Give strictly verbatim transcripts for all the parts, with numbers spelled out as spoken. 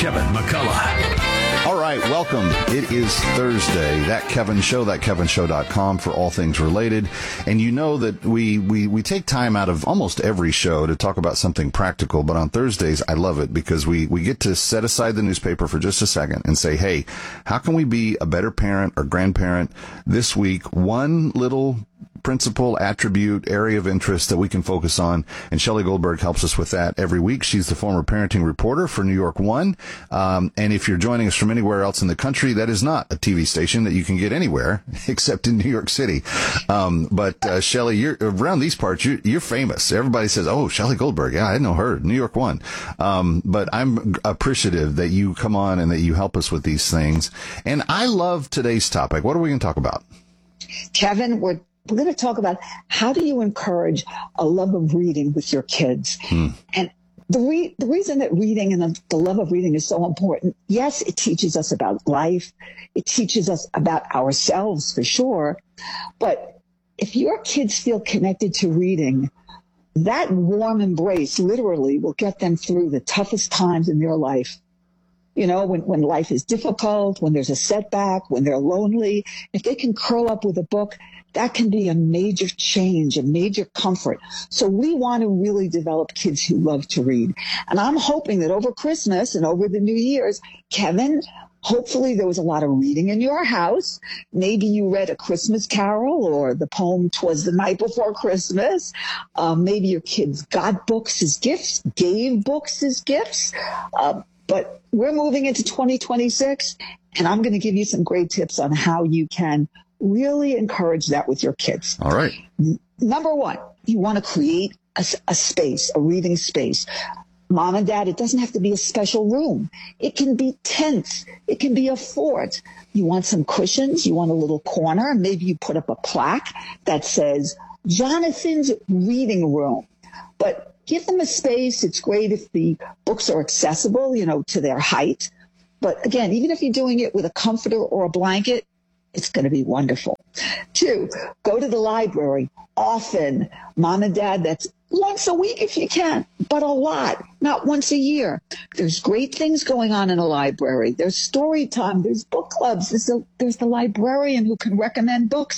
Kevin McCullough. All right, welcome. It is Thursday. That Kevin Show, that kevin show dot com for all things related. And you know that we, we, we take time out of almost every show to talk about something practical. But on Thursdays, I love it because we, we get to set aside the newspaper for just a second and say, hey, how can we be a better parent or grandparent this week? One little principal attribute, area of interest that we can focus on. And Shelley Goldberg helps us with that every week. She's the former parenting reporter for New York One. Um, and if you're joining us from anywhere else in the country, that is not a T V station that you can get anywhere except in New York City. Um, but, uh, Shelley, you're around these parts, you're, you're famous. Everybody says, oh, Shelley Goldberg. Yeah, I know her. New York One. Um, but I'm appreciative that you come on and that you help us with these things. And I love today's topic. What are we going to talk about? Kevin, we're We're going to talk about how do you encourage a love of reading with your kids. Hmm. And the, re- the reason that reading and the, the love of reading is so important, yes, it teaches us about life. It teaches us about ourselves for sure. But if your kids feel connected to reading, that warm embrace literally will get them through the toughest times in their life. You know, when, when life is difficult, when there's a setback, when they're lonely, if they can curl up with a book, that can be a major change, a major comfort. So we want to really develop kids who love to read. And I'm hoping that over Christmas and over the New Year's, Kevin, hopefully there was a lot of reading in your house. Maybe you read A Christmas Carol or the poem "'Twas the Night Before Christmas." Um, maybe your kids got books as gifts, gave books as gifts. Uh, but we're moving into twenty twenty-six, and I'm going to give you some great tips on how you can really encourage that with your kids. All right. Number one, you want to create a, a space, a reading space. Mom and dad, it doesn't have to be a special room. It can be tents. It can be a fort. You want some cushions. You want a little corner. Maybe you put up a plaque that says Jonathan's reading room. But give them a space. It's great if the books are accessible, you know, to their height. But again, even if you're doing it with a comforter or a blanket, it's going to be wonderful. Two, go to the library often. Mom and dad, that's once a week if you can, but a lot, not once a year. There's great things going on in a library. There's story time. There's book clubs. There's, a, there's the librarian who can recommend books.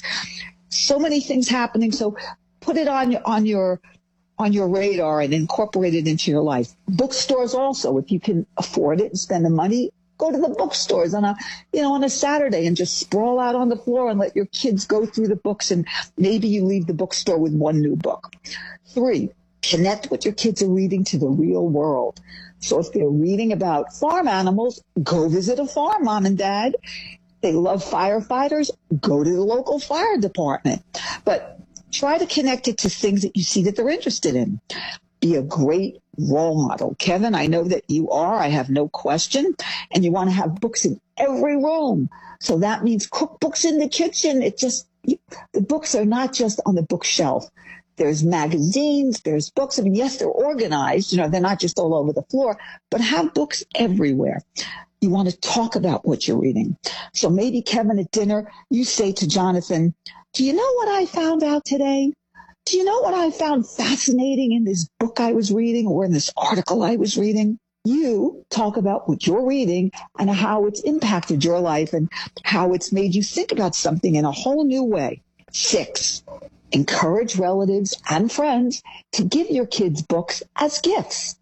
So many things happening. So put it on your, on your, on your radar and incorporate it into your life. Bookstores also, if you can afford it and spend the money, go to the bookstores on a, you know, on a Saturday and just sprawl out on the floor and let your kids go through the books. And maybe you leave the bookstore with one new book. Three, connect what your kids are reading to the real world. So if they're reading about farm animals, go visit a farm, mom and dad. They love firefighters, go to the local fire department. But try to connect it to things that you see that they're interested in. Be a great role model. Kevin, I know that you are. I have no question. And you want to have books in every room. So that means cookbooks in the kitchen. It just, the books are not just on the bookshelf. There's magazines, there's books. I mean, yes, they're organized. You know, they're not just all over the floor, but have books everywhere. You want to talk about what you're reading. So maybe, Kevin, at dinner, you say to Jonathan, do you know what I found out today? Do you know what I found fascinating in this book I was reading or in this article I was reading? You talk about what you're reading and how it's impacted your life and how it's made you think about something in a whole new way. Six, encourage relatives and friends to give your kids books as gifts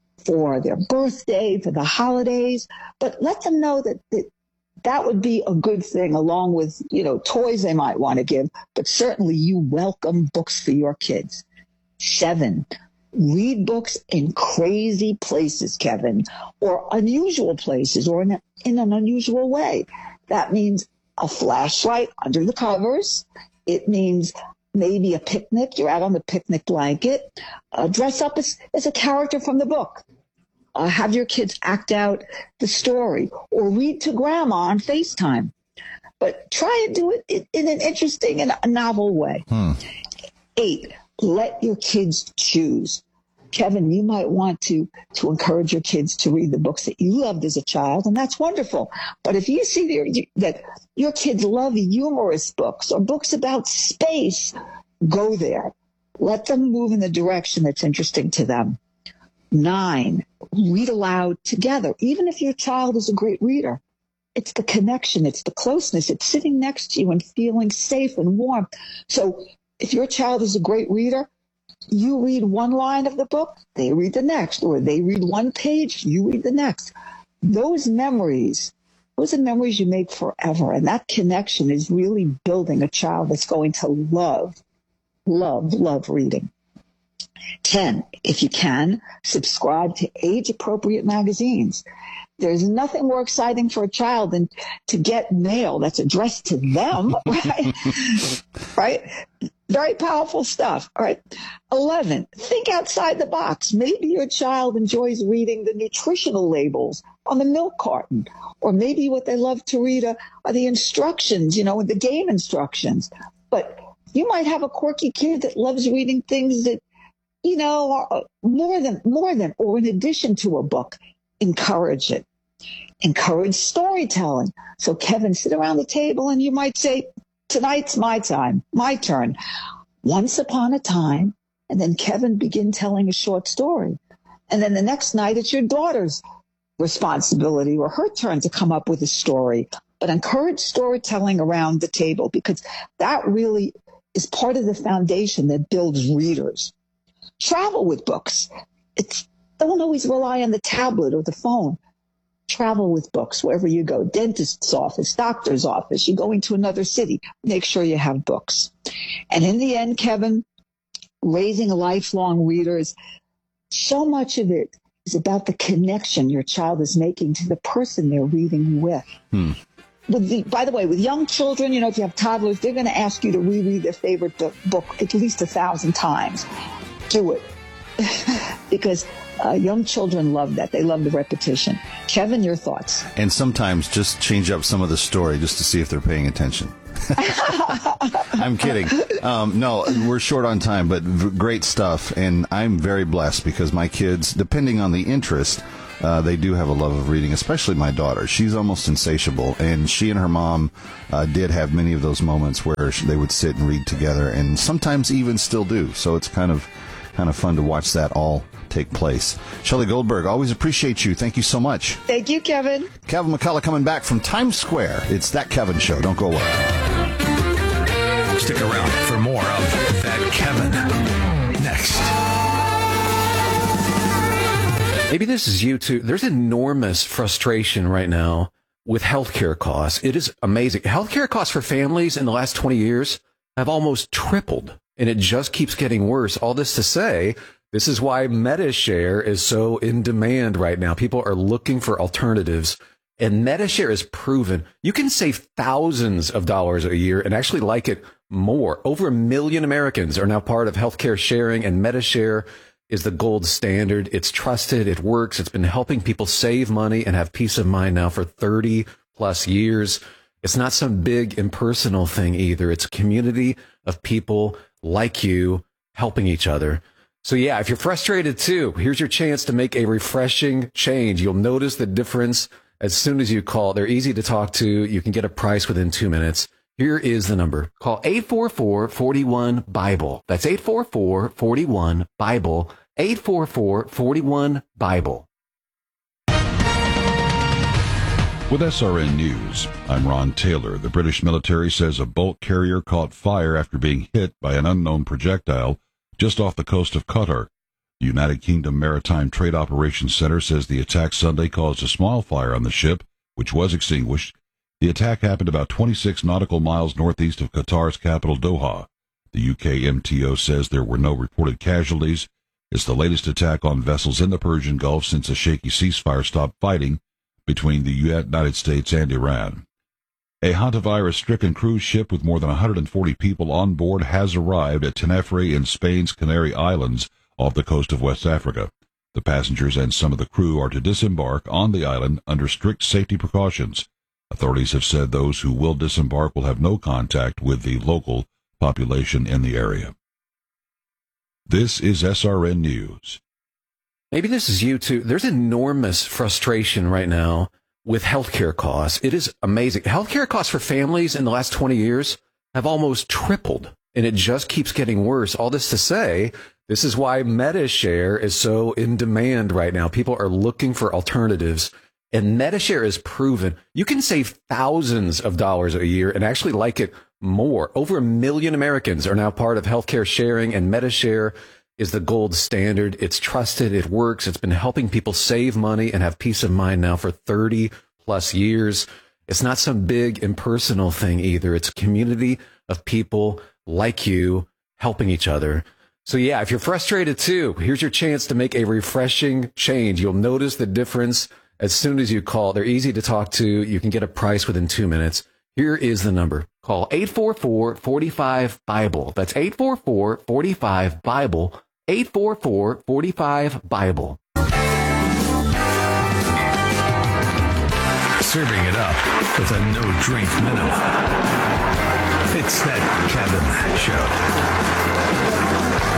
for their birthday, for the holidays, but let them know that, that that would be a good thing along with, you know, toys they might want to give, but certainly you welcome books for your kids. Seven, read books in crazy places, Kevin, or unusual places or in, a, in an unusual way. That means a flashlight under the covers. It means maybe a picnic. You're out on the picnic blanket. Uh, dress up as, as a character from the book. Uh, have your kids act out the story or read to grandma on FaceTime. But try and do it in, in an interesting and a novel way. Hmm. Eight, let your kids choose. Kevin, you might want to, to encourage your kids to read the books that you loved as a child, and that's wonderful. But if you see that, that your kids love humorous books or books about space, go there. Let them move in the direction that's interesting to them. Nine, read aloud together. Even if your child is a great reader, it's the connection, it's the closeness, it's sitting next to you and feeling safe and warm. So if your child is a great reader, you read one line of the book, they read the next, or they read one page, you read the next. Those memories, those are memories you make forever. And that connection is really building a child that's going to love, love, love reading. ten, if you can, subscribe to age-appropriate magazines. There's nothing more exciting for a child than to get mail that's addressed to them, right? Right? Very powerful stuff. All right. eleven, think outside the box. Maybe your child enjoys reading the nutritional labels on the milk carton, or maybe what they love to read are, are the instructions, you know, the game instructions. But you might have a quirky kid that loves reading things that, you know, are more than, more than, or in addition to a book. Encourage it. Encourage storytelling. So, Kevin, sit around the table and you might say, tonight's my time, my turn. Once upon a time, and then Kevin begin telling a short story. And then the next night, it's your daughter's responsibility or her turn to come up with a story. But encourage storytelling around the table, because that really is part of the foundation that builds readers. Travel with books. It's, don't always rely on the tablet or the phone. Travel with books wherever you go. Dentist's office, doctor's office. You go into another city. Make sure you have books. And in the end, Kevin, raising a lifelong reader is so much of it is about the connection your child is making to the person they're reading with. Hmm. With the, by the way, with young children, you know, if you have toddlers, they're going to ask you to reread their favorite book at least a thousand times. Do it. Because uh, young children love that. They love the repetition. Kevin, your thoughts? And sometimes just change up some of the story just to see if they're paying attention. I'm kidding. Um, no, we're short on time, but v- great stuff. And I'm very blessed because my kids, depending on the interest, uh, they do have a love of reading, especially my daughter. She's almost insatiable. And she and her mom uh, did have many of those moments where they would sit and read together, and sometimes even still do. So it's kind of kind of fun to watch that all take place. Shelley Goldberg, always appreciate you. Thank you so much. Thank you, Kevin. Kevin McCullough coming back from Times Square. It's That Kevin Show. Don't go away. Stick around for more of That Kevin next. Maybe this is you too. There's enormous frustration right now with healthcare costs. It is amazing. Healthcare costs for families in the last twenty years have almost tripled, and it just keeps getting worse. All this to say, this is why MediShare is so in demand right now. People are looking for alternatives, and MediShare is proven you can save thousands of dollars a year and actually like it more. Over a million Americans are now part of healthcare sharing, and MediShare is the gold standard. It's trusted. It works. It's been helping people save money and have peace of mind now for thirty plus years. It's not some big impersonal thing either. It's a community of people like you helping each other. So yeah, if you're frustrated too, here's your chance to make a refreshing change. You'll notice the difference as soon as you call. They're easy to talk to. You can get a price within two minutes. Here is the number. Call eight four four, four one, BIBLE. That's eight four four, four one, BIBLE. eight four four, four one, BIBLE. With S R N News, I'm Ron Taylor. The British military says a bulk carrier caught fire after being hit by an unknown projectile just off the coast of Qatar. The United Kingdom Maritime Trade Operations Center says the attack Sunday caused a small fire on the ship, which was extinguished. The attack happened about twenty-six nautical miles northeast of Qatar's capital, Doha. The U K M T O says there were no reported casualties. It's the latest attack on vessels in the Persian Gulf since a shaky ceasefire stopped fighting between the United States and Iran. A hantavirus-stricken cruise ship with more than one hundred forty people on board has arrived at Tenerife in Spain's Canary Islands off the coast of West Africa. The passengers and some of the crew are to disembark on the island under strict safety precautions. Authorities have said those who will disembark will have no contact with the local population in the area. This is S R N News. Maybe this is you too. There's enormous frustration right now with healthcare costs. It is amazing. Healthcare costs for families in the last twenty years have almost tripled, and it just keeps getting worse. All this to say, This is why MediShare is so in demand right now. People are looking for alternatives, and MediShare is proven you can save thousands of dollars a year and actually like it more. Over a million Americans are now part of healthcare sharing, and MediShare is the gold standard. It's trusted. It works. It's been helping people save money and have peace of mind now for thirty plus years. It's not some big impersonal thing either. It's a community of people like you helping each other. So yeah, if you're frustrated too, here's your chance to make a refreshing change. You'll notice the difference as soon as you call. They're easy to talk to. You can get a price within two minutes. Here is the number. Call eight four four, four five, BIBLE. That's eight four four, four five, BIBLE. eight four four, four five, BIBLE. Serving it up with a no-drink minimum. It's that Kevin Show.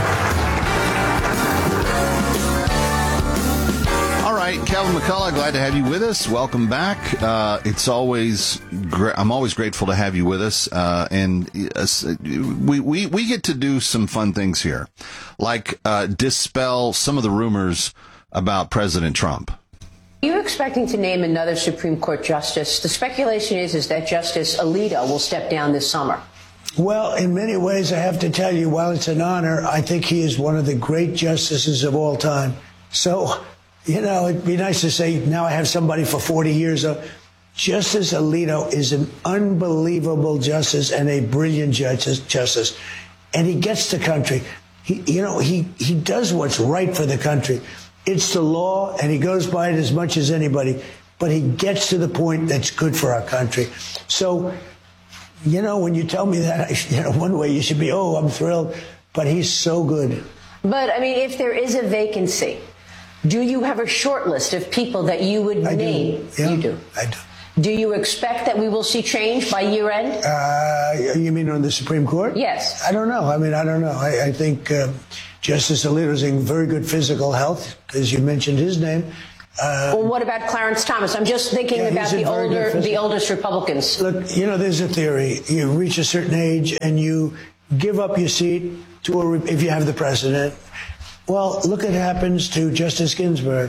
All right, Calvin McCullough, glad to have you with us. Welcome back. Uh, it's always gra- I'm always grateful to have you with us, uh, and uh, we, we we get to do some fun things here, like uh, dispel some of the rumors about President Trump. Are you expecting to name another Supreme Court justice? The speculation is is that Justice Alito will step down this summer. Well, in many ways, I have to tell you, while it's an honor, I think he is one of the great justices of all time. So, you know, it'd be nice to say now I have somebody for forty years. Justice Alito is an unbelievable justice and a brilliant justice. justice. And he gets the country. He, you know, he, he does what's right for the country. It's the law, and he goes by it as much as anybody. But he gets to the point that's good for our country. So, you know, when you tell me that, I, you know, one way you should be, oh, I'm thrilled. But he's so good. But, I mean, if there is a vacancy, do you have a short list of people that you would I name? Do. Yeah, you do. I do. Do you expect that we will see change by year end? Uh, you mean on the Supreme Court? Yes. I don't know. I mean, I don't know. I, I think uh, Justice Alito is in very good physical health, as you mentioned his name. Uh, well, what about Clarence Thomas? I'm just thinking yeah, about the older, the oldest Republicans. Look, you know, there's a theory. You reach a certain age and you give up your seat to a, if you have the precedent. Well, look what happens to Justice Ginsburg.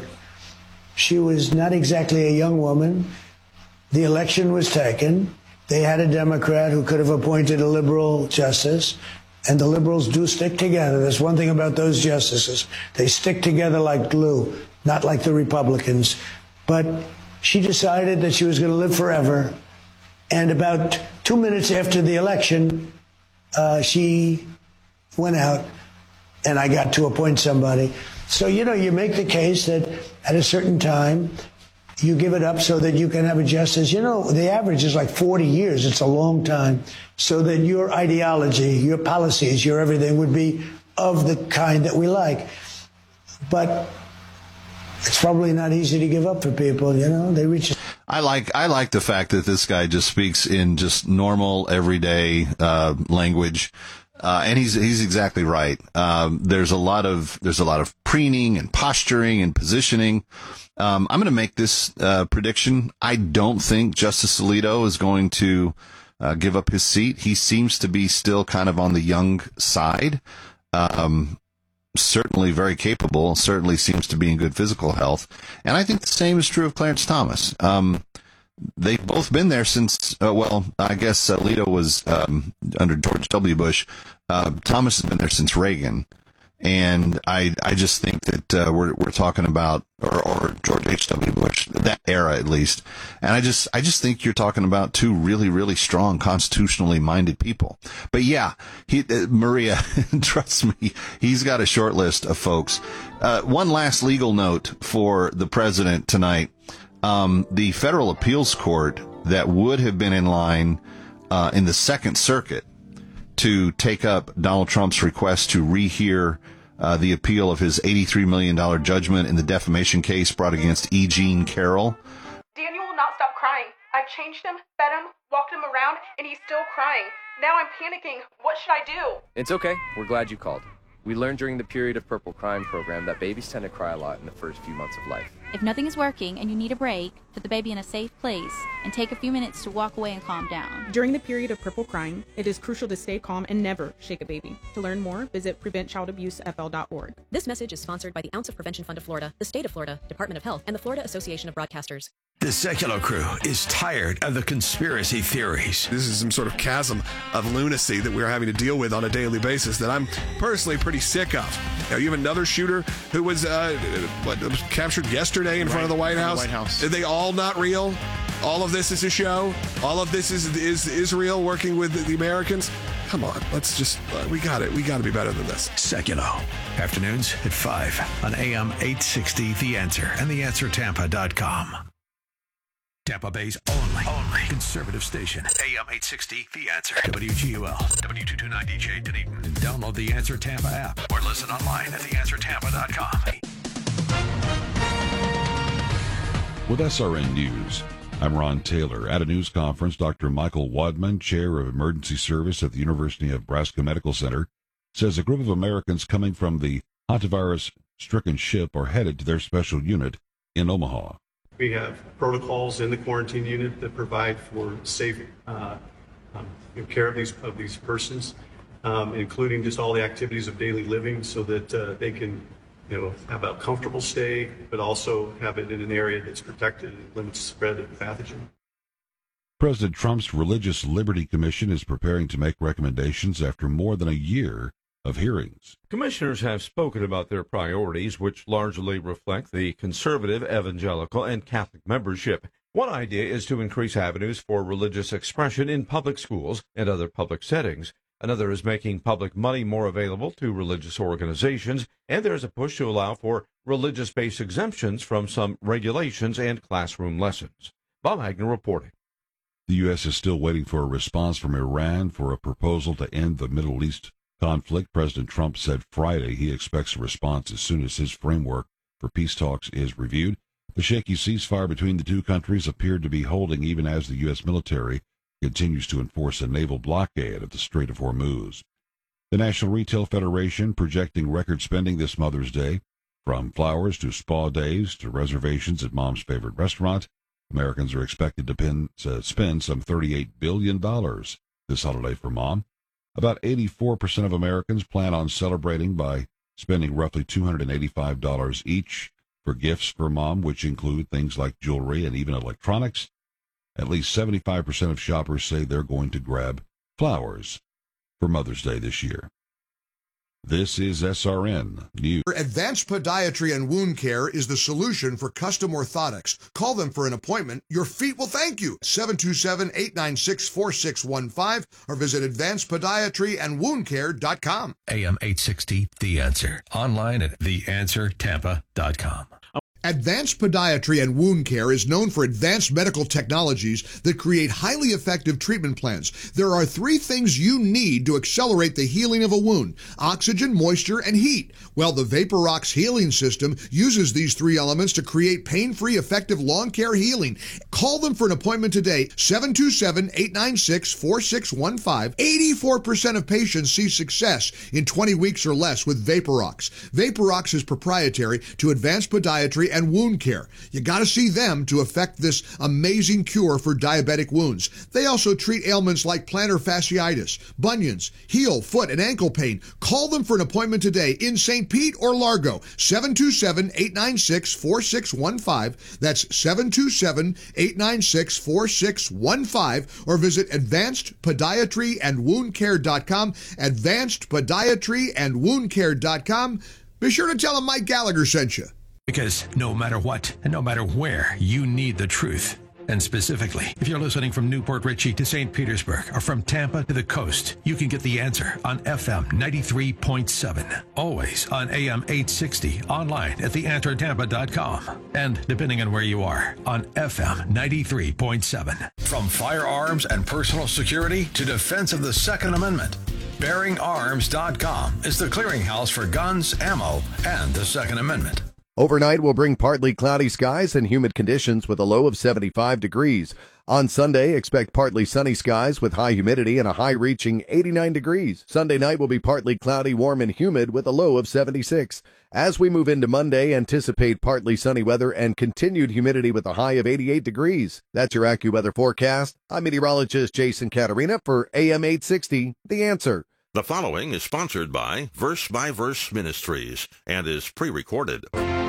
She was not exactly a young woman. The election was taken. They had a Democrat who could have appointed a liberal justice, and the liberals do stick together. There's one thing about those justices. They stick together like glue, not like the Republicans. But she decided that she was going to live forever, and about two minutes after the election, uh, she went out, and I got to appoint somebody. So, you know, you make the case that at a certain time, you give it up so that you can have a justice. You know, the average is like forty years. It's a long time. So that your ideology, your policies, your everything would be of the kind that we like. But it's probably not easy to give up for people, you know. They reach. I like I like the fact that this guy just speaks in just normal, everyday uh, language. Uh, and he's he's exactly right. Um, there's a lot of there's a lot of preening and posturing and positioning. Um, I'm going to make this uh, prediction. I don't think Justice Alito is going to uh, give up his seat. He seems to be still kind of on the young side. Um, certainly very capable. Certainly seems to be in good physical health. And I think the same is true of Clarence Thomas. Um, They've both been there since, uh, well, I guess Alito was um, under George W. Bush. Uh, Thomas has been there since Reagan. And I I just think that uh, we're we're talking about, or, or George H W. Bush, that era at least. And I just I just think you're talking about two really, really strong, constitutionally minded people. But yeah, he, uh, Maria, trust me, he's got a short list of folks. Uh, one last legal note for the president tonight. Um, the federal appeals court that would have been in line uh, in the Second Circuit to take up Donald Trump's request to rehear uh, the appeal of his eighty-three million dollars judgment in the defamation case brought against E. Jean Carroll. Daniel will not stop crying. I've changed him, fed him, walked him around, and he's still crying. Now I'm panicking. What should I do? It's okay. We're glad you called. We learned during the Period of Purple Crime program that babies tend to cry a lot in the first few months of life. If nothing is working and you need a break, put the baby in a safe place and take a few minutes to walk away and calm down. During the period of purple crying, it is crucial to stay calm and never shake a baby. To learn more, visit prevent child abuse f l dot org. This message is sponsored by the Ounce of Prevention Fund of Florida, the State of Florida, Department of Health, and the Florida Association of Broadcasters. The Secular Crew is tired of the conspiracy theories. This is some sort of chasm of lunacy that we're having to deal with on a daily basis that I'm personally pretty sick of. Now, you have another shooter who was, uh, what, was captured yesterday in right. front of the White House. The White House. Are they all not real? All of this is a show? All of this is, is Israel working with the Americans? Come on, let's just, uh, we got it. We got to be better than this. Secular. Afternoons at five on A M eight sixty, The Answer, and the answer tampa dot com. Tampa Bay's only, only conservative station. A M eight sixty, The Answer. W G U L, W two twenty-nine D J Dunedin. Download the Answer Tampa app or listen online at the answer tampa dot com. With S R N News, I'm Ron Taylor. At a news conference, Doctor Michael Wadman, chair of emergency service at the University of Nebraska Medical Center, says a group of Americans coming from the hantavirus-stricken ship are headed to their special unit in Omaha. We have protocols in the quarantine unit that provide for safe uh, um, care of these of these persons, um, including just all the activities of daily living, so that uh, they can, you know, have a comfortable stay, but also have it in an area that's protected and limits the spread of the pathogen. President Trump's Religious Liberty Commission is preparing to make recommendations after more than a year of hearings. Commissioners have spoken about their priorities, which largely reflect the conservative, evangelical, and Catholic membership. One idea is to increase avenues for religious expression in public schools and other public settings. Another is making public money more available to religious organizations, and there's a push to allow for religious-based exemptions from some regulations and classroom lessons. Bob Hagner reporting. The U S is still waiting for a response from Iran for a proposal to end the Middle East conflict. President Trump said Friday he expects a response as soon as his framework for peace talks is reviewed. The shaky ceasefire between the two countries appeared to be holding even as the U S military continues to enforce a naval blockade of the Strait of Hormuz. The National Retail Federation projecting record spending this Mother's Day. From flowers to spa days to reservations at mom's favorite restaurant, Americans are expected to, pin, to spend some thirty-eight billion dollars this holiday for mom. About eighty-four percent of Americans plan on celebrating by spending roughly two hundred eighty-five dollars each for gifts for mom, which include things like jewelry and even electronics. At least seventy-five percent of shoppers say they're going to grab flowers for Mother's Day this year. This is S R N News. Advanced Podiatry and Wound Care is the solution for custom orthotics. Call them for an appointment. Your feet will thank you. seven two seven, eight nine six, four six one five or visit advanced podiatry and wound care dot com. A M eight sixty, The Answer. Online at the answer tampa dot com. Advanced Podiatry and Wound Care is known for advanced medical technologies that create highly effective treatment plans. There are three things you need to accelerate the healing of a wound: oxygen, moisture, and heat. Well, the VaporRox healing system uses these three elements to create pain-free, effective lawn care healing. Call them for an appointment today, seven two seven, eight nine six, four six one five. eighty-four percent of patients see success in twenty weeks or less with VaporRox. VaporRox is proprietary to Advanced Podiatry and Wound Care. You got to see them to effect this amazing cure for diabetic wounds. They also treat ailments like plantar fasciitis, bunions, heel, foot, and ankle pain. Call them for an appointment today in Saint Pete or Largo, seven two seven, eight nine six, four six one five. That's seven two seven, eight nine six, four six one five, or visit advanced podiatry and wound care dot com, advanced podiatry and wound care dot com. Be sure to tell them Mike Gallagher sent you. Because no matter what and no matter where, you need the truth. And specifically, if you're listening from Newport Richey to Saint Petersburg or from Tampa to the coast, you can get the answer on F M ninety-three point seven. Always on A M eight sixty, online at the answer tampa dot com. And depending on where you are, on F M ninety-three point seven. From firearms and personal security to defense of the Second Amendment, bearing arms dot com is the clearinghouse for guns, ammo, and the Second Amendment. Overnight will bring partly cloudy skies and humid conditions with a low of seventy-five degrees. On Sunday, expect partly sunny skies with high humidity and a high reaching eighty-nine degrees. Sunday night will be partly cloudy, warm, and humid with a low of seventy-six. As we move into Monday, anticipate partly sunny weather and continued humidity with a high of eighty-eight degrees. That's your AccuWeather forecast. I'm meteorologist Jason Caterina for A M eight sixty, The Answer. The following is sponsored by Verse by Verse Ministries and is pre-recorded.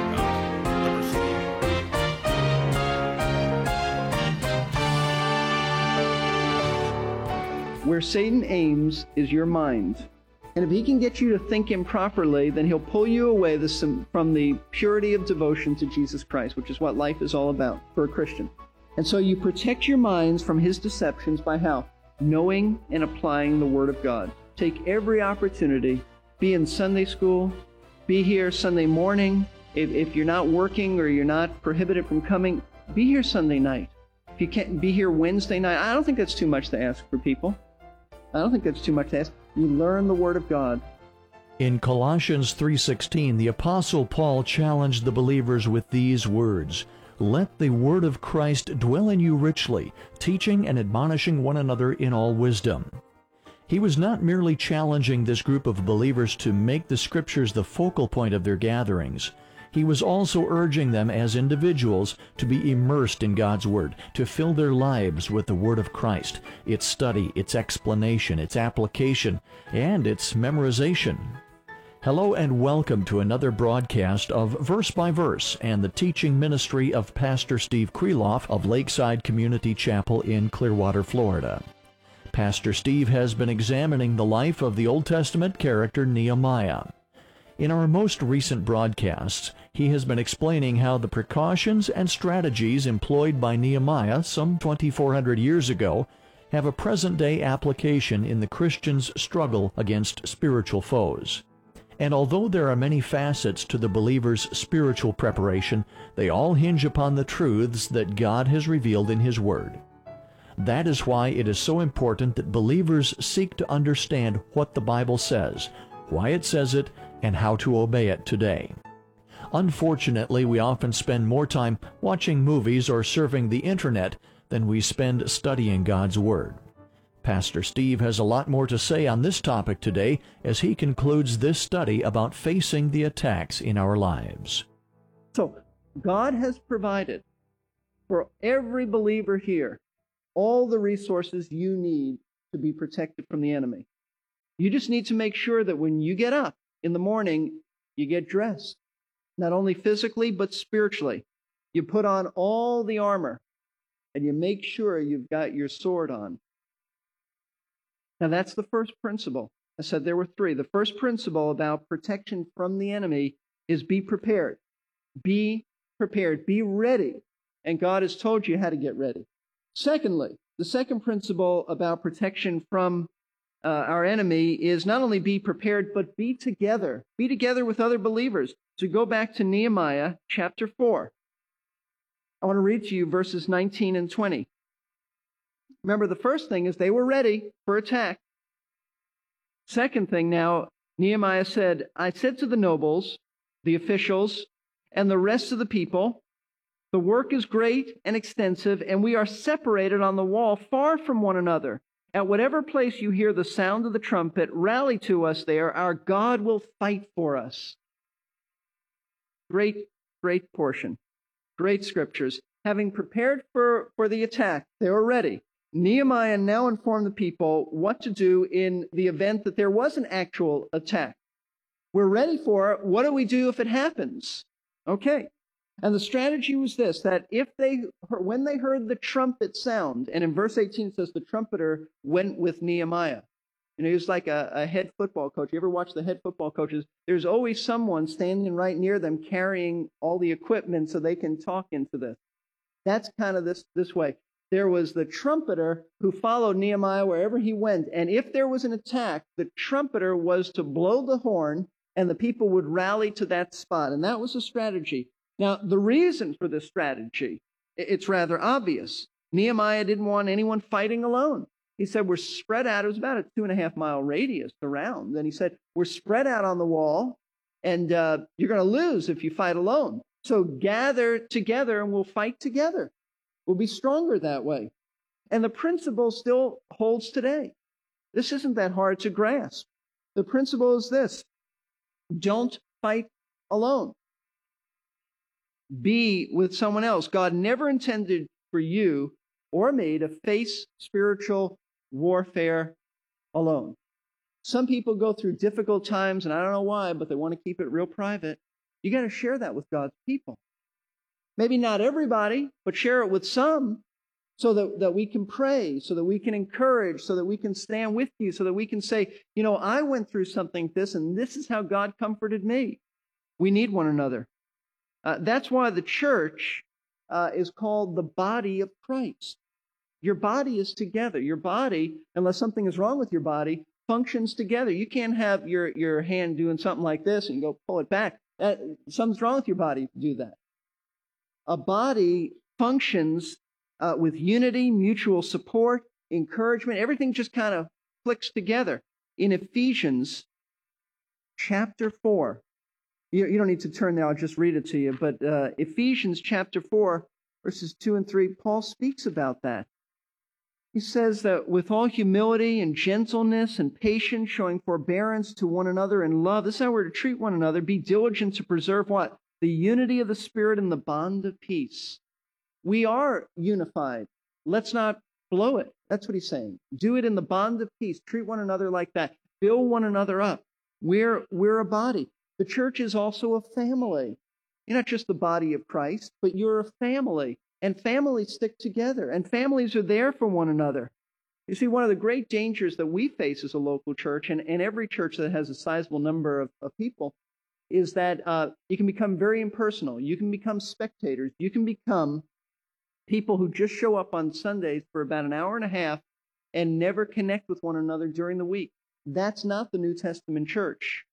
Where Satan aims is your mind. And if he can get you to think improperly, then he'll pull you away from the purity of devotion to Jesus Christ, which is what life is all about for a Christian. And so you protect your minds from his deceptions by how? Knowing and applying the Word of God. Take every opportunity. Be in Sunday school. Be here Sunday morning. If, if you're not working or you're not prohibited from coming, be here Sunday night. If you can't be here Wednesday night, I don't think that's too much to ask for people. I don't think that's too much to ask. You learn the Word of God. In Colossians three sixteen, the Apostle Paul challenged the believers with these words, "Let the word of Christ dwell in you richly, teaching and admonishing one another in all wisdom." He was not merely challenging this group of believers to make the Scriptures the focal point of their gatherings. He was also urging them as individuals to be immersed in God's Word, to fill their lives with the Word of Christ, its study, its explanation, its application, and its memorization. Hello and welcome to another broadcast of Verse by Verse and the teaching ministry of Pastor Steve Kreloff of Lakeside Community Chapel in Clearwater, Florida. Pastor Steve has been examining the life of the Old Testament character Nehemiah. In our most recent broadcasts, he has been explaining how the precautions and strategies employed by Nehemiah some twenty-four hundred years ago have a present-day application in the Christian's struggle against spiritual foes. And although there are many facets to the believer's spiritual preparation, they all hinge upon the truths that God has revealed in His Word. That is why it is so important that believers seek to understand what the Bible says, why it says it, and how to obey it today. Unfortunately, we often spend more time watching movies or surfing the internet than we spend studying God's Word. Pastor Steve has a lot more to say on this topic today as he concludes this study about facing the attacks in our lives. So, God has provided for every believer here all the resources you need to be protected from the enemy. You just need to make sure that when you get up in the morning, you get dressed, not only physically, but spiritually. You put on all the armor, and you make sure you've got your sword on. Now, that's the first principle. I said there were three. The first principle about protection from the enemy is be prepared. Be prepared. Be ready. And God has told you how to get ready. Secondly, the second principle about protection from Uh, our enemy is not only be prepared, but be together. Be together with other believers. So go back to Nehemiah chapter four. I want to read to you verses nineteen and twenty. Remember, the first thing is they were ready for attack. Second thing now, Nehemiah said, I said to the nobles, the officials, and the rest of the people, the work is great and extensive, and we are separated on the wall far from one another. At whatever place you hear the sound of the trumpet, rally to us there. Our God will fight for us. Great, great portion. Great scriptures. Having prepared for, for the attack, they were ready. Nehemiah now informed the people what to do in the event that there was an actual attack. We're ready for it. What do we do if it happens? Okay. And the strategy was this, that if they, when they heard the trumpet sound, and in verse eighteen it says the trumpeter went with Nehemiah. You know, he was like a, a head football coach. You ever watch the head football coaches? There's always someone standing right near them carrying all the equipment so they can talk into this. That's kind of this, this way. There was the trumpeter who followed Nehemiah wherever he went. And if there was an attack, the trumpeter was to blow the horn and the people would rally to that spot. And that was the strategy. Now, the reason for this strategy, it's rather obvious. Nehemiah didn't want anyone fighting alone. He said, we're spread out. It was about a two and a half mile radius around. And he said, we're spread out on the wall, and uh, you're going to lose if you fight alone. So gather together and we'll fight together. We'll be stronger that way. And the principle still holds today. This isn't that hard to grasp. The principle is this. Don't fight alone. Be with someone else. God never intended for you or me to face spiritual warfare alone. Some people go through difficult times, and I don't know why, but they want to keep it real private. You got to share that with God's people. Maybe not everybody, but share it with some so that, that we can pray, so that we can encourage, so that we can stand with you, so that we can say, you know, I went through something like this, and this is how God comforted me. We need one another. Uh, that's why the church uh, is called the body of Christ. Your body is together. Your body, unless something is wrong with your body, functions together. You can't have your, your hand doing something like this and go pull it back. That, something's wrong with your body if you do that. A body functions uh, with unity, mutual support, encouragement. Everything just kind of clicks together. In Ephesians chapter four, you, you don't need to turn there, I'll just read it to you. But uh, Ephesians chapter four, verses two and three, Paul speaks about that. He says that with all humility and gentleness and patience, showing forbearance to one another in love. This is how we're to treat one another. Be diligent to preserve what? The unity of the Spirit and the bond of peace. We are unified. Let's not blow it. That's what he's saying. Do it in the bond of peace. Treat one another like that. Build one another up. We're, we're a body. The church is also a family. You're not just the body of Christ, but you're a family. And families stick together, and families are there for one another. You see, one of the great dangers that we face as a local church, and, and every church that has a sizable number of, of people, is that uh, you can become very impersonal. You can become spectators. You can become people who just show up on Sundays for about an hour and a half and never connect with one another during the week. That's not the New Testament church.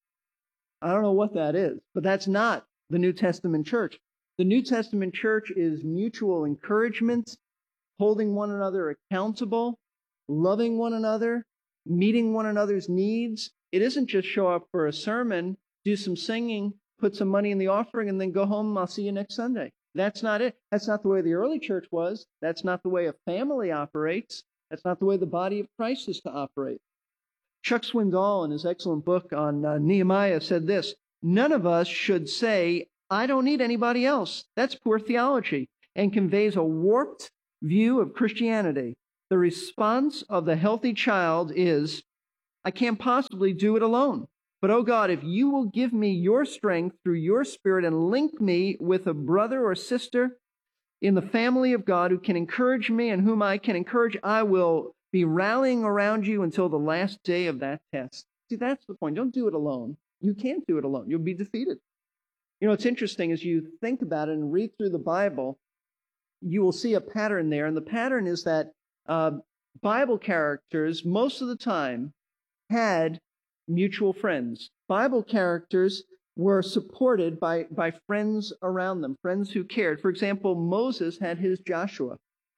I don't know what that is, but that's not the New Testament church. The New Testament church is mutual encouragement, holding one another accountable, loving one another, meeting one another's needs. It isn't just show up for a sermon, do some singing, put some money in the offering, and then go home. I'll see you next Sunday. That's not it. That's not the way the early church was. That's not the way a family operates. That's not the way the body of Christ is to operate. Chuck Swindoll, in his excellent book on uh, Nehemiah, said this: none of us should say, I don't need anybody else. That's poor theology and conveys a warped view of Christianity. The response of the healthy child is, I can't possibly do it alone. But, oh God, if you will give me your strength through your Spirit and link me with a brother or sister in the family of God who can encourage me and whom I can encourage, I will be rallying around you until the last day of that test. See, that's the point. Don't do it alone. You can't do it alone. You'll be defeated. You know, it's interesting as you think about it and read through the Bible, you will see a pattern there. And the pattern is that uh, Bible characters, most of the time, had mutual friends. Bible characters were supported by, by friends around them, friends who cared. For example, Moses had his Joshua.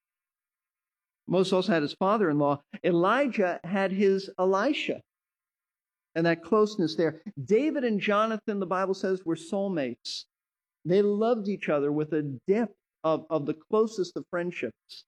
Moses also had his father-in-law. Elijah had his Elisha. And that closeness there. David and Jonathan, the Bible says, were soulmates. They loved each other with a depth of, of the closest of friendships.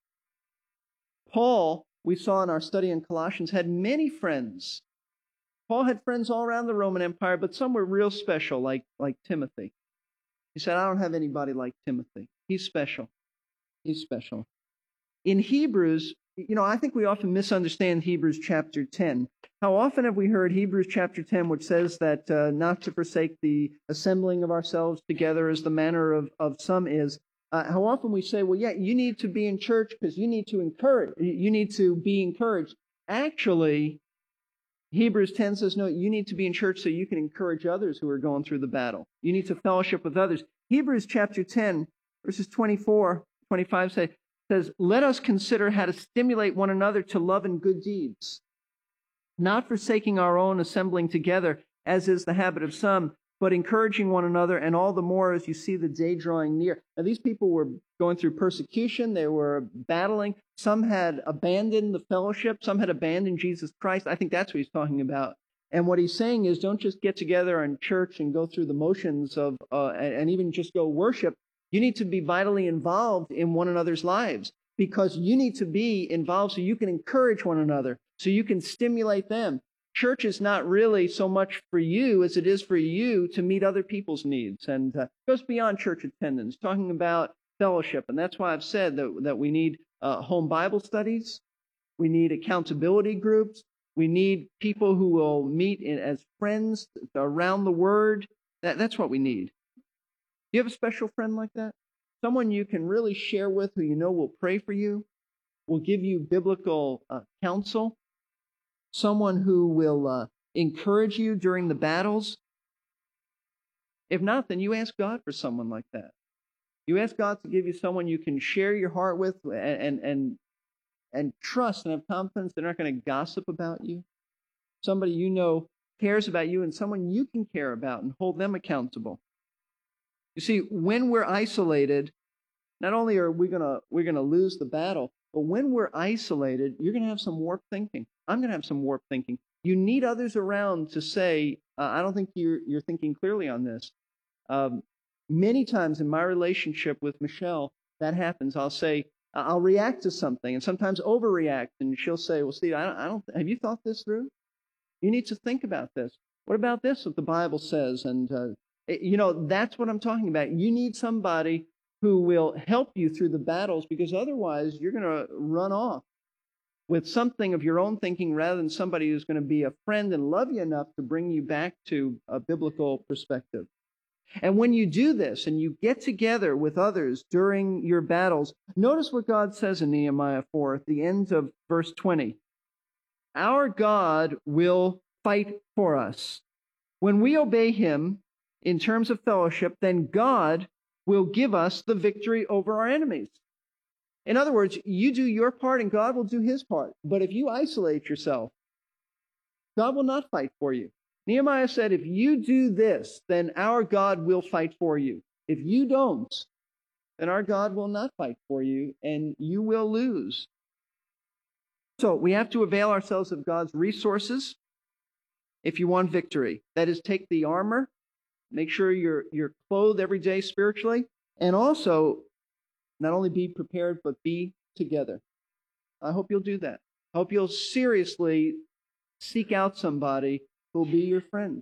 Paul, we saw in our study in Colossians, had many friends. Paul had friends all around the Roman Empire, but some were real special, like, like Timothy. He said, I don't have anybody like Timothy. He's special. He's special. In Hebrews, you know, I think we often misunderstand Hebrews chapter ten. How often have we heard Hebrews chapter ten, which says that uh, not to forsake the assembling of ourselves together as the manner of, of some is. Uh, how often we say, well, yeah, you need to be in church because you need to encourage, you need to be encouraged. Actually, Hebrews ten says, no, you need to be in church so you can encourage others who are going through the battle. You need to fellowship with others. Hebrews chapter ten, verses twenty-four, twenty-five say, says, let us consider how to stimulate one another to love and good deeds, not forsaking our own assembling together, as is the habit of some, but encouraging one another, and all the more as you see the day drawing near. Now, these people were going through persecution. They were battling. Some had abandoned the fellowship. Some had abandoned Jesus Christ. I think that's what he's talking about. And what he's saying is, don't just get together in church and go through the motions of, uh, and, and even just go worship. You need to be vitally involved in one another's lives, because you need to be involved so you can encourage one another, so you can stimulate them. church is not really so much for you as it is for you to meet other people's needs, and uh, goes beyond church attendance, talking about fellowship. And that's why I've said that, that we need uh, home Bible studies. We need accountability groups. We need people who will meet in, as friends around the Word. That, that's what we need. Do you have a special friend like that? Someone you can really share with, who you know will pray for you, will give you biblical uh, counsel, someone who will uh, encourage you during the battles. If not, then you ask God for someone like that. You ask God to give you someone you can share your heart with and and and, and trust and have confidence they're not going to gossip about you. Somebody you know cares about you and someone you can care about and hold them accountable. You see, when we're isolated, not only are we gonna we're gonna lose the battle, but when we're isolated, you're gonna have some warped thinking. I'm gonna have some warped thinking. You need others around to say, uh, "I don't think you're you're thinking clearly on this." Um, many times in my relationship with Michelle, that happens. I'll say I'll react to something, and sometimes overreact, and she'll say, "Well, Steve, I don't, I don't. Have you thought this through? You need to think about this. What about this? What the Bible says?" And uh, you know, that's what I'm talking about. You need somebody who will help you through the battles, because otherwise you're going to run off with something of your own thinking rather than somebody who's going to be a friend and love you enough to bring you back to a biblical perspective. And when you do this and you get together with others during your battles, notice what God says in Nehemiah four at the end of verse twenty. Our God will fight for us. When we obey Him in terms of fellowship, then God will give us the victory over our enemies. In other words, you do your part and God will do His part. But if you isolate yourself, God will not fight for you. Nehemiah said, if you do this, then our God will fight for you. If you don't, then our God will not fight for you and you will lose. So we have to avail ourselves of God's resources if you want victory. That is, take the armor, make sure you're, you're clothed every day spiritually, and also not only be prepared, but be together. I hope you'll do that. I hope you'll seriously seek out somebody who will be your friend.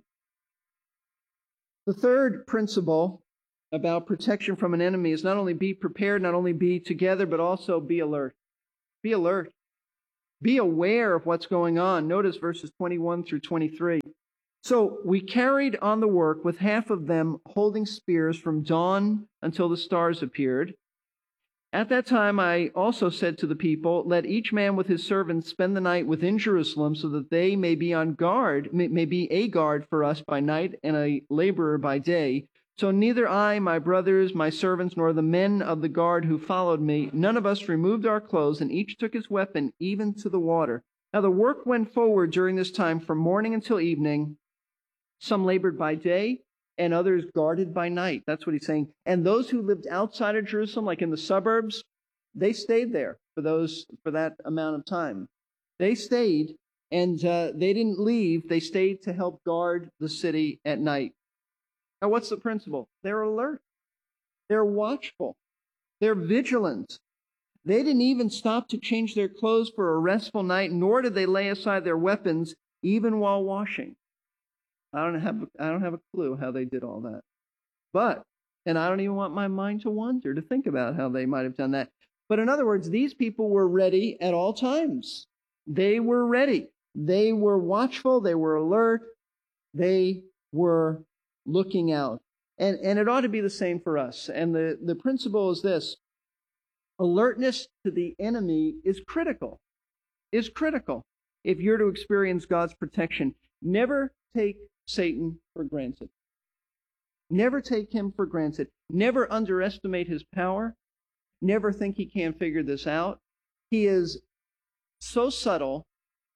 The third principle about protection from an enemy is not only be prepared, not only be together, but also be alert. Be alert. Be aware of what's going on. Notice verses twenty-one through twenty-three. So we carried on the work with half of them holding spears from dawn until the stars appeared. At that time I also said to the people, let each man with his servants spend the night within Jerusalem, so that they may be on guard, may, may be a guard for us by night and a laborer by day. So neither I, my brothers, my servants, nor the men of the guard who followed me, none of us removed our clothes, and each took his weapon, even to the water. Now the work went forward during this time from morning until evening. Some labored by day, and others guarded by night. That's what he's saying. And those who lived outside of Jerusalem, like in the suburbs, they stayed there for those for that amount of time. They stayed, and uh, they didn't leave. They stayed to help guard the city at night. Now, what's the principle? They're alert. They're watchful. They're vigilant. They didn't even stop to change their clothes for a restful night, nor did they lay aside their weapons, even while washing. I don't have I don't have a clue how they did all that. But, and I don't even want my mind to wander to think about how they might have done that. But in other words, these people were ready at all times. They were ready. They were watchful. They were alert. They were looking out. And, and it ought to be the same for us. And the, the principle is this. Alertness to the enemy is critical. Is critical if you're to experience God's protection. Never take Satan for granted. Never take him for granted. Never underestimate his power. Never think he can't figure this out. He is so subtle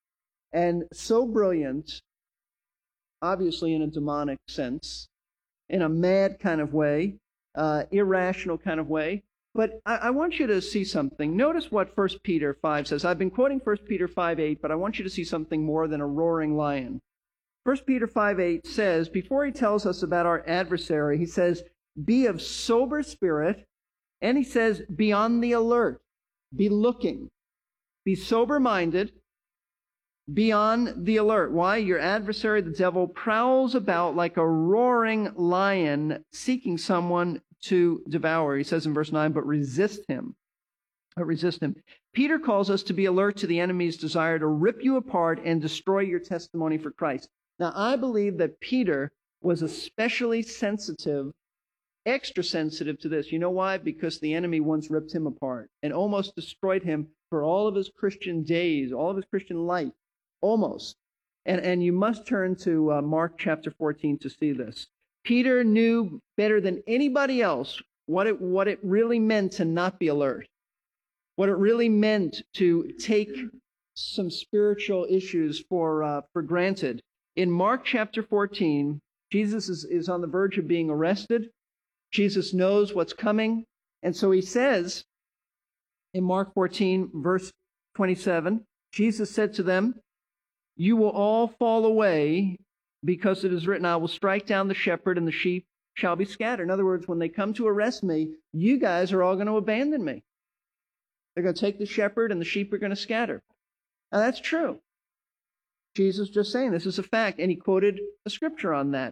and so brilliant, obviously in a demonic sense, in a mad kind of way, uh, irrational kind of way. But I, I want you to see something. Notice what First Peter five says. I've been quoting First Peter five eight, but I want you to see something more than a roaring lion. First Peter five eight says, before he tells us about our adversary, he says, be of sober spirit, and he says, be on the alert, be looking, be sober-minded, Be on the alert. Why? Your adversary, the devil, prowls about like a roaring lion seeking someone to devour. He says in verse nine, but resist him. But resist him. Peter calls us to be alert to the enemy's desire to rip you apart and destroy your testimony for Christ. Now, I believe that Peter was especially sensitive, extra sensitive to this. You know why? Because the enemy once ripped him apart and almost destroyed him for all of his Christian days, all of his Christian life. Almost. And, and you must turn to uh, Mark chapter fourteen to see this. Peter knew better than anybody else what it, what it really meant to not be alert, what it really meant to take some spiritual issues for, uh, for granted. In Mark chapter fourteen, Jesus is, is on the verge of being arrested. Jesus knows what's coming. And so he says in Mark fourteen, verse twenty-seven, Jesus said to them, you will all fall away because it is written, I will strike down the shepherd and the sheep shall be scattered. In other words, when they come to arrest me, you guys are all going to abandon me. They're going to take the shepherd and the sheep are going to scatter. Now that's true. Jesus just saying this is a fact. And he quoted a scripture on that.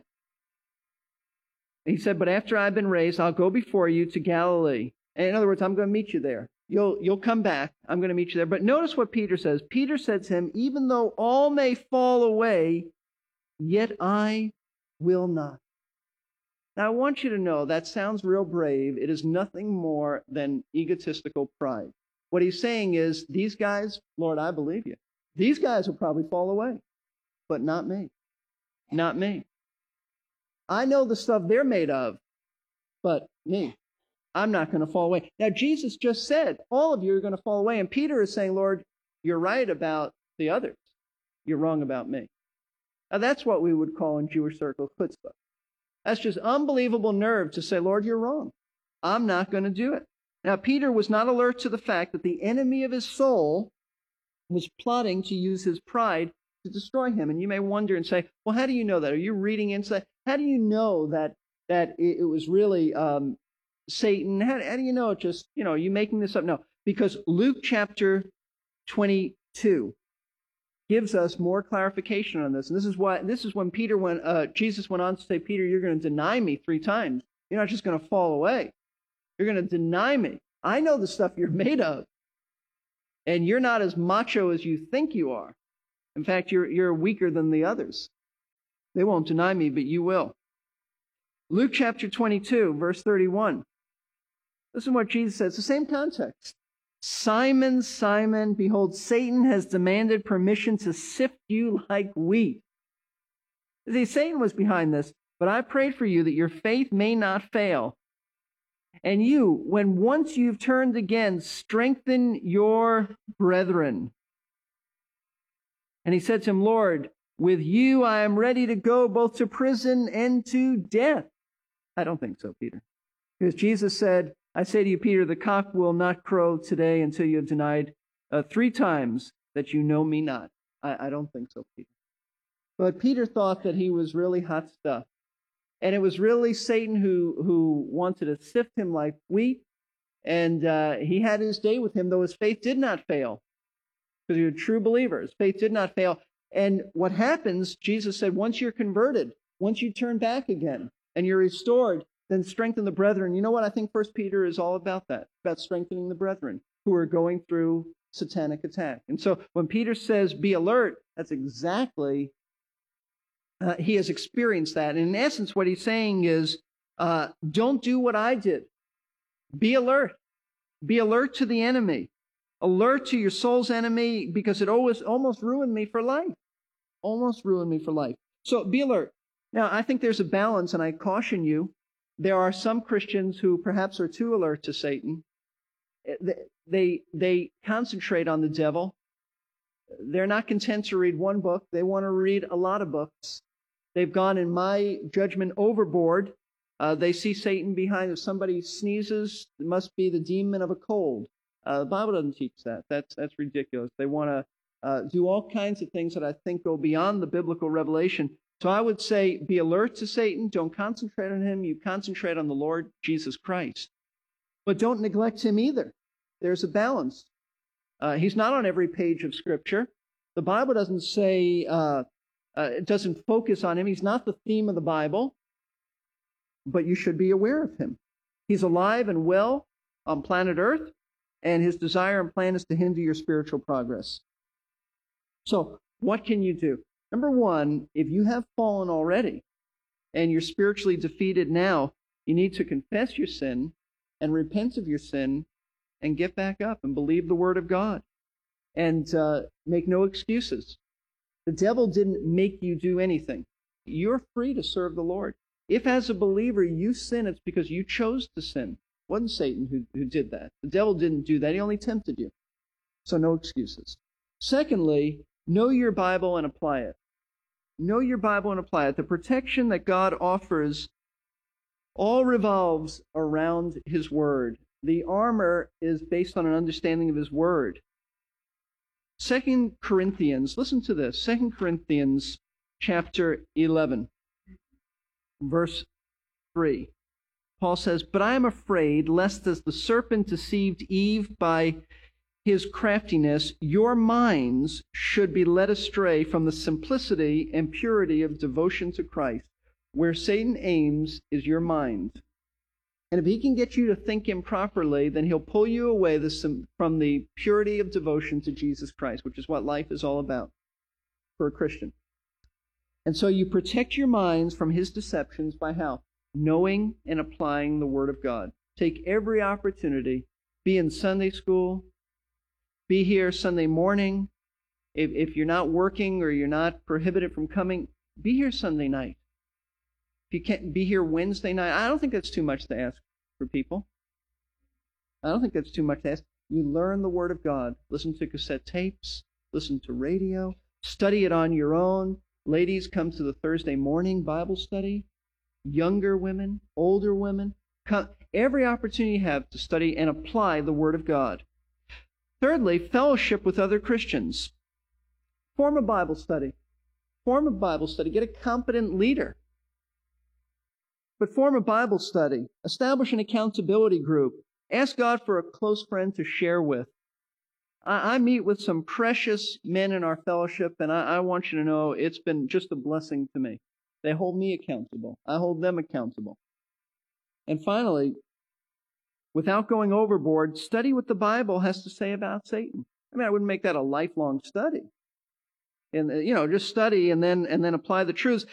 He said, but after I've been raised, I'll go before you to Galilee. And in other words, I'm going to meet you there. You'll, you'll come back. I'm going to meet you there. But notice what Peter says. Peter said to him, even though all may fall away, yet I will not. Now, I want you to know that sounds real brave. It is nothing more than egotistical pride. What he's saying is, these guys, Lord, I believe you. These guys will probably fall away, but not me. Not me. I know the stuff they're made of, but me. I'm not going to fall away. Now, Jesus just said, all of you are going to fall away. And Peter is saying, Lord, you're right about the others. You're wrong about me. Now, that's what we would call in Jewish circles chutzpah. That's just unbelievable nerve to say, Lord, you're wrong. I'm not going to do it. Now, Peter was not alert to the fact that the enemy of his soul was plotting to use his pride to destroy him. And you may wonder and say, well, how do you know that? Are you reading inside? How do you know that that it, it was really um, Satan? How, how do you know it just, you know, are you making this up? No, because Luke chapter twenty-two gives us more clarification on this. And this is why, this is when Peter went, uh, Jesus went on to say, Peter, you're going to deny me three times. You're not just going to fall away. You're going to deny me. I know the stuff you're made of. And you're not as macho as you think you are. In fact, you're, you're weaker than the others. They won't deny me, but you will. Luke chapter twenty-two, verse thirty-one. Listen to what Jesus says. It's the same context. Simon, Simon, behold, Satan has demanded permission to sift you like wheat. See, Satan was behind this, but I prayed for you that your faith may not fail. And you, when once you've turned again, strengthen your brethren. And he said to him, Lord, with you I am ready to go both to prison and to death. I don't think so, Peter. Because Jesus said, I say to you, Peter, the cock will not crow today until you have denied uh, three times that you know me not. I, I don't think so, Peter. But Peter thought that he was really hot stuff. And it was really Satan who, who wanted to sift him like wheat. And uh, he had his day with him, though his faith did not fail. Because you're a true believer. His faith did not fail. And what happens, Jesus said, once you're converted, once you turn back again, and you're restored, then strengthen the brethren. You know what? I think First Peter is all about that, about strengthening the brethren who are going through satanic attack. And so when Peter says, be alert, that's exactly, uh, he has experienced that. And in essence, what he's saying is, uh, don't do what I did. Be alert. Be alert to the enemy. Alert to your soul's enemy, because it always almost ruined me for life. Almost ruined me for life. So be alert. Now, I think there's a balance, and I caution you. There are some Christians who perhaps are too alert to Satan. They, they concentrate on the devil. They're not content to read one book. They want to read a lot of books. They've gone, in my judgment, overboard. Uh, they see Satan behind. If somebody sneezes, it must be the demon of a cold. Uh, the Bible doesn't teach that. That's, that's ridiculous. They want to uh, do all kinds of things that I think go beyond the biblical revelation. So I would say, be alert to Satan. Don't concentrate on him. You concentrate on the Lord Jesus Christ. But don't neglect him either. There's a balance. Uh, he's not on every page of Scripture. The Bible doesn't say, uh, uh, it doesn't focus on him. He's not the theme of the Bible, but you should be aware of him. He's alive and well on planet Earth, and his desire and plan is to hinder your spiritual progress. So, what can you do? Number one, if you have fallen already and you're spiritually defeated now, you need to confess your sin and repent of your sin and get back up and believe the Word of God and uh, make no excuses. The devil didn't make you do anything. You're free to serve the Lord. If as a believer you sin, it's because you chose to sin. It wasn't Satan who, who did that. The devil didn't do that. He only tempted you. So no excuses. Secondly, know your Bible and apply it. Know your Bible and apply it. The protection that God offers all revolves around His Word. The armor is based on an understanding of His Word. Second Corinthians, listen to this. Second Corinthians chapter eleven, verse three. Paul says, "But I am afraid, lest as the serpent deceived Eve by his craftiness, your minds should be led astray from the simplicity and purity of devotion to Christ. Where Satan aims is your mind. And if he can get you to think improperly, then he'll pull you away from the purity of devotion to Jesus Christ, which is what life is all about for a Christian. And so you protect your minds from his deceptions by how? Knowing and applying the Word of God. Take every opportunity. Be in Sunday school. Be here Sunday morning. If, if you're not working or you're not prohibited from coming, be here Sunday night. If you can't be here Wednesday night, I don't think that's too much to ask for people. I don't think that's too much to ask. You learn the Word of God. Listen to cassette tapes. Listen to radio. Study it on your own. Ladies, come to the Thursday morning Bible study. Younger women, older women. Come, every opportunity you have to study and apply the Word of God. Thirdly, fellowship with other Christians. Form a Bible study. Form a Bible study. Get a competent leader. But form a Bible study. Establish an accountability group. Ask God for a close friend to share with. I, I meet with some precious men in our fellowship, and I, I want you to know it's been just a blessing to me. They hold me accountable. I hold them accountable. And finally, without going overboard, study what the Bible has to say about Satan. I mean, I wouldn't make that a lifelong study. And, you know, just study and then and then apply the truths.